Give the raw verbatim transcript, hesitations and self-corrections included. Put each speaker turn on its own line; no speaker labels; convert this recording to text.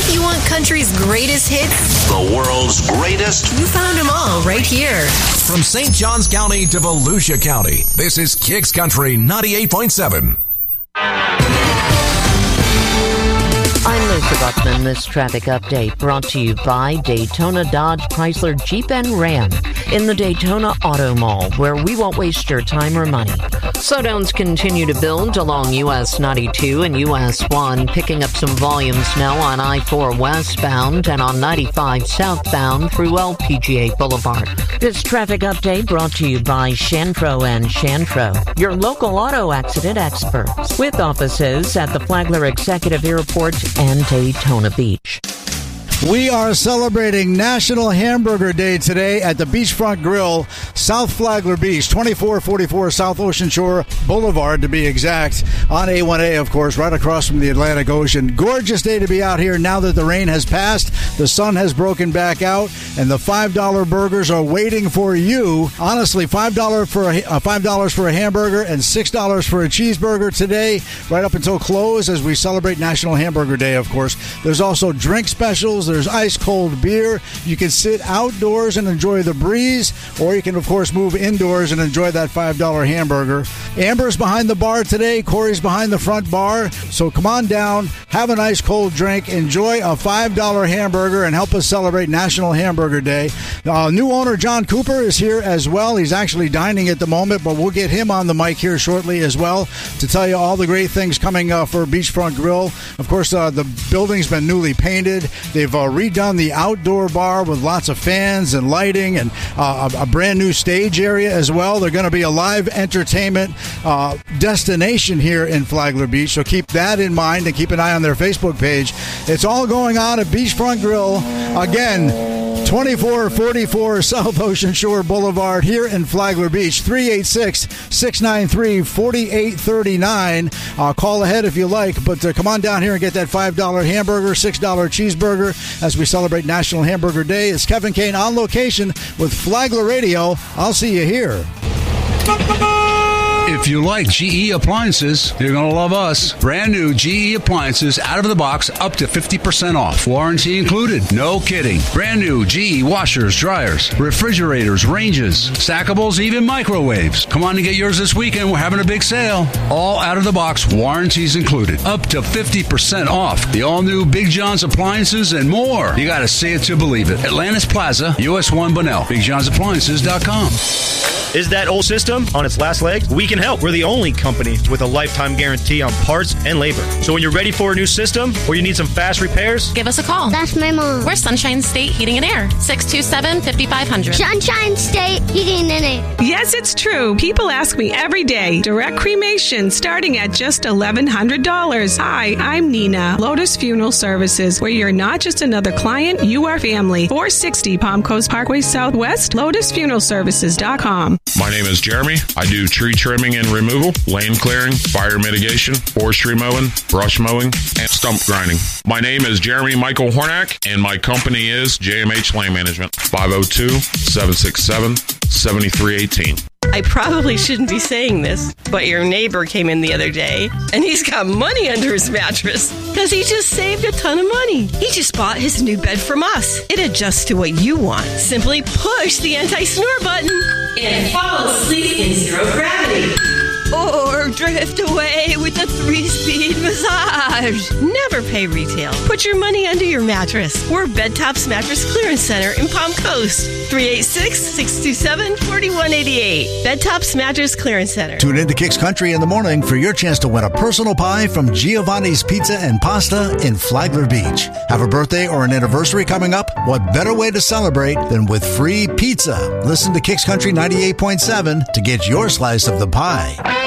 If you want country's greatest hits,
the world's greatest,
you found them all right here.
From Saint Johns County to Volusia County, this is Kicks Country ninety-eight point seven.
I'm Lisa Buckman. This traffic update brought to you by Daytona Dodge Chrysler Jeep and Ram in the Daytona Auto Mall, where we won't waste your time or money. Slowdowns continue to build along U S ninety-two and U S one, picking up some volumes now on I four westbound and on ninety-five southbound through L P G A Boulevard. This traffic update brought to you by Shantro and Shantro, your local auto accident experts, with offices at the Flagler Executive Airport and Daytona Beach.
We are celebrating National Hamburger Day today at the Beachfront Grill, South Flagler Beach, twenty-four forty-four South Ocean Shore Boulevard, to be exact, on A one A, of course, right across from the Atlantic Ocean. Gorgeous day to be out here now that the rain has passed, the sun has broken back out, and the five dollar burgers are waiting for you. Honestly, five dollars for a, uh, five dollars for a hamburger and six dollars for a cheeseburger today, right up until close as we celebrate National Hamburger Day, of course. There's also drink specials. There's ice-cold beer. You can sit outdoors and enjoy the breeze, or you can, of course, move indoors and enjoy that five dollar hamburger. Amber's behind the bar today. Corey's behind the front bar. So come on down, have a nice cold drink, enjoy a five dollar hamburger, and help us celebrate National Hamburger Day. Uh, new owner John Cooper is here as well. He's actually dining at the moment, but we'll get him on the mic here shortly as well to tell you all the great things coming uh, for Beachfront Grill. Of course, uh, the building's been newly painted. They've uh, redone the outdoor bar with lots of fans and lighting and uh, a, a brand new stage area as well. They're going to be a live entertainment uh, destination here in Flagler Beach, so keep that in mind and keep an eye on their Facebook page. It's all going on at Beachfront Grill. Again, twenty-four forty-four South Ocean Shore Boulevard here in Flagler Beach. Three eight six, six nine three, four eight three nine. Uh, call ahead if you like, but uh, come on down here and get that five dollar hamburger, six dollar cheeseburger as we celebrate National Hamburger Day. It's Kevin Kane on location with Flagler Radio. I'll see you here.
If you like G E appliances, you're going to love us. Brand new G E appliances out of the box, up to fifty percent off. Warranty included. No kidding. Brand new G E washers, dryers, refrigerators, ranges, stackables, even microwaves. Come on and get yours this weekend. We're having a big sale. All out of the box, warranties included. Up to fifty percent off. The all-new Big John's appliances and more. You got to see it to believe it. Atlantis Plaza, U S one Bunnell. Big John's Appliances dot com.
Is that old system on its last legs? We can help. We're the only company with a lifetime guarantee on parts and labor. So when you're ready for a new system or you need some fast repairs,
give us a call.
That's my mom.
We're Sunshine State Heating and Air. six two seven, five five zero zero.
Sunshine State Heating and Air.
Yes, it's true. People ask me every day. Direct cremation starting at just eleven hundred dollars. Hi, I'm Nina. Lotus Funeral Services, where you're not just another client, you are family. four sixty Palm Coast Parkway Southwest, lotus funeral services dot com.
My name is Jeremy. I do tree trimming and removal, lane clearing, fire mitigation, forestry mowing, brush mowing, and stump grinding. My name is Jeremy Michael Hornack, and my company is J M H Land Management, five oh two, seven six seven, seven three one eight.
I probably shouldn't be saying this, but your neighbor came in the other day, and he's got money under his mattress because he just saved a ton of money. He just bought his new bed from us. It adjusts to what you want. Simply push the anti-snore button and fall asleep in zero gravity. Or drift away with a three-speed massage. Never pay retail. Put your money under your mattress. We're Bedtops Mattress Clearance Center in Palm Coast. three eight six, six two seven, four one eight eight. Bedtops Mattress Clearance Center.
Tune in to Kicks Country in the morning for your chance to win a personal pie from Giovanni's Pizza and Pasta in Flagler Beach. Have a birthday or an anniversary coming up? What better way to celebrate than with free pizza? Listen to Kicks Country ninety-eight point seven to get your slice of the pie.